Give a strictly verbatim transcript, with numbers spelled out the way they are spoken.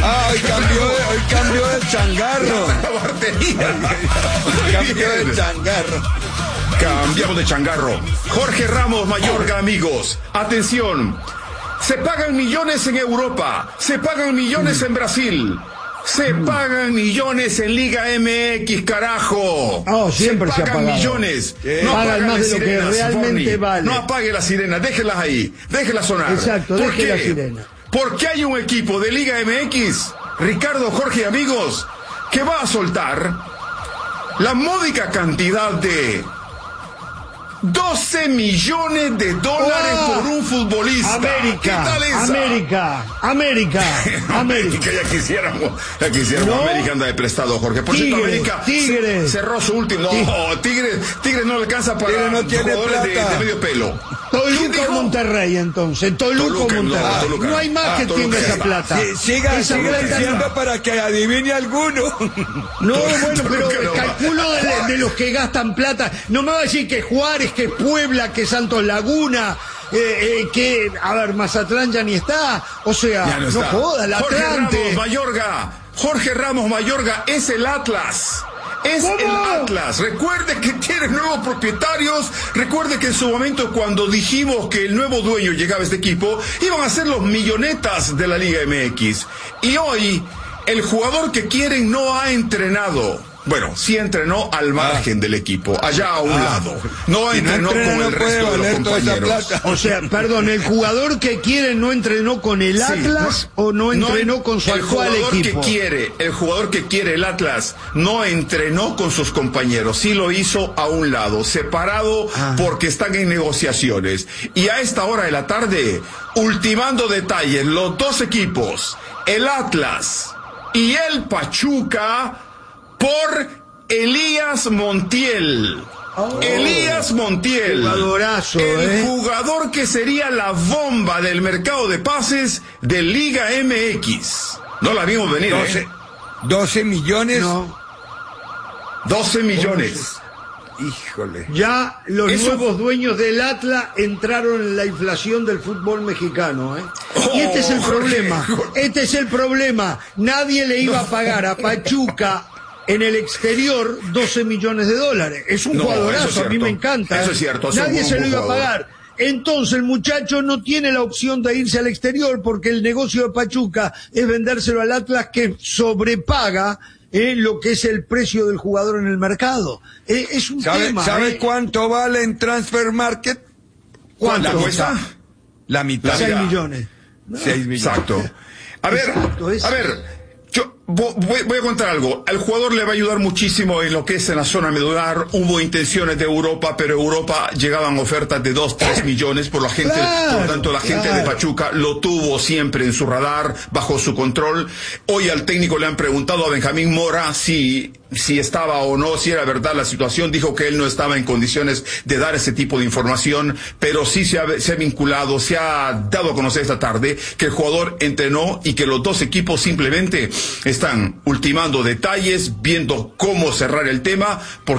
Ah, hoy cambió, hoy cambió de changarro. La bartería. Cambió de changarro. Cambiamos de changarro. Jorge Ramos, Mayorga, amigos. Atención. Se pagan millones en Europa. Se pagan millones en Brasil. Se pagan millones en Liga M X, carajo. Oh, siempre se se ha pagan pagado. millones. Eh, No pagan apagan más las de lo que sirenas, realmente Forni. vale. No apague las sirenas, déjelas ahí, déjelas sonar. Exacto, ¿Por deje qué? la sirena. Porque hay un equipo de Liga M X, Ricardo, Jorge y amigos, que va a soltar la módica cantidad de doce millones de dólares ¡Oh! por un futbolista. América, ¿Qué tal esa? América, América, América. América, ya quisiéramos, ya quisiéramos. No. América anda de prestado, Jorge. Por cierto, Tigres, América Tigres. ce- cerró su último. No, Tigres, Tigres no le alcanza para Tigres no tiene jugadores de, plata. de medio pelo. ¿Quién Toluca dijo? o Monterrey, entonces. Toluca o Toluca, no, Monterrey. Toluca. No hay más Ah, que Toluca tenga ya esa está. plata. Sí, siga, Esa siga plata diciendo no. para que adivine alguno. No, bueno, pero Toluca no va. calculo de, de los que gastan plata. No me va a decir que Juárez, que Puebla, que Santos Laguna, eh, eh, que, a ver, Mazatlán ya ni está. O sea, Ya no no, está. joda, el Jorge Atlante. Ramos Mayorga. Jorge Ramos Mayorga es el Atlas. Es ¿Cómo? el Atlas. Recuerde que tiene nuevos propietarios. Recuerde que en su momento, cuando dijimos que el nuevo dueño llegaba a este equipo, iban a ser los millonetas de la Liga M X. Y hoy, el jugador que quieren no ha entrenado. Bueno, sí entrenó al margen del equipo, allá a un Ah. lado. No Si no entrenó entrena, con el no puede resto de los valer toda esa compañeros. plata. O sea, perdón, ¿el jugador que quiere no entrenó con el Sí, Atlas no- o no entrenó no, con su el actual jugador equipo? que quiere, el jugador que quiere el Atlas no entrenó con sus compañeros, sí lo hizo a un lado, separado Ah. porque están en negociaciones. Y a esta hora de la tarde, ultimando detalles, los dos equipos, el Atlas y el Pachuca, por Elías Montiel. Oh. Elías Montiel, Jugadorazo, el ¿eh? jugador que sería la bomba del mercado de pases de Liga M X. No la vimos venir, doce, ¿eh? doce millones. No, doce millones. Híjole. ya los Eso- nuevos dueños del Atlas entraron en la inflación del fútbol mexicano, ¿eh? Y este es el Oh, Jorge, problema, Jorge. este es el problema. Nadie le iba a pagar a Pachuca en el exterior doce millones de dólares. Es un No, eso es jugadorazo, a mí cierto. me encanta. Eso ¿eh? es cierto, es un Nadie buen se lo iba a jugador. pagar. Entonces el muchacho no tiene la opción de irse al exterior porque el negocio de Pachuca es vendérselo al Atlas, que sobrepaga eh, lo que es el precio del jugador en el mercado. Eh, es un ¿Sabe, tema. ¿sabe eh. cuánto vale en Transfer Market? ¿Cuánto? ¿La cuesta? La mitad. La seis mitad. millones. Seis millones. Exacto. A ver, Exacto, es- a ver, yo vo- voy, voy a contar algo. Al jugador le va a ayudar muchísimo en lo que es en la zona medular. Hubo intenciones de Europa, pero Europa llegaban ofertas de dos, tres millones por la gente, Claro, por lo tanto la gente claro. de Pachuca lo tuvo siempre en su radar, bajo su control. Hoy al técnico le han preguntado a Benjamín Mora si si estaba o no, si era verdad la situación. Dijo que él no estaba en condiciones de dar ese tipo de información, pero sí se ha, se ha vinculado, se ha dado a conocer esta tarde que el jugador entrenó y que los dos equipos simplemente están ultimando detalles, viendo cómo cerrar el tema, porque